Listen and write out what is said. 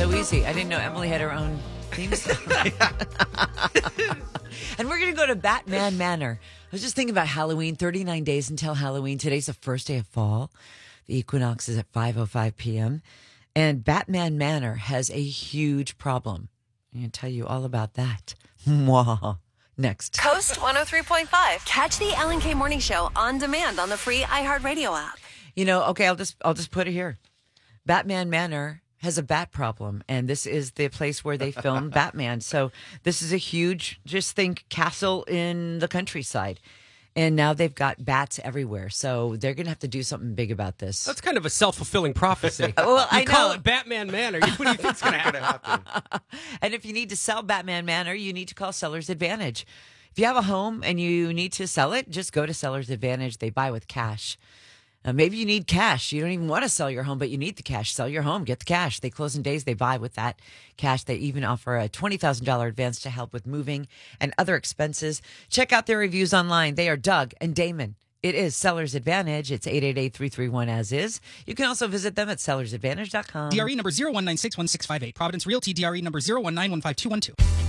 so easy. I didn't know Emily had her own theme song. And we're going to go to Batman Manor. I was just thinking about Halloween, 39 days until Halloween. Today's the first day of fall. The equinox is at 5:05 p.m. And Batman Manor has a huge problem. I'm going to tell you all about that. Mwah. Next. Coast 103.5. Catch the Ellen K Morning Show on demand on the free iHeartRadio app. You know, okay, I'll just put it here. Batman Manor has a bat problem, and this is the place where they filmed Batman. So this is a huge, just think castle in the countryside. And now they've got bats everywhere. So they're going to have to do something big about this. That's kind of a self-fulfilling prophecy. Well, I call know. it Batman Manor. What do you think's going to happen? And if you need to sell Batman Manor, you need to call Seller's Advantage. If you have a home and you need to sell it, just go to Seller's Advantage. They buy with cash. Maybe you need cash. You don't even want to sell your home, but you need the cash. Sell your home. Get the cash. They close in days. They buy with that cash. They even offer a $20,000 advance to help with moving and other expenses. Check out their reviews online. They are Doug and Damon. It is Seller's Advantage. It's 888-331-AS-IS. You can also visit them at sellersadvantage.com. DRE number 01961658. Providence Realty, DRE number 019152212.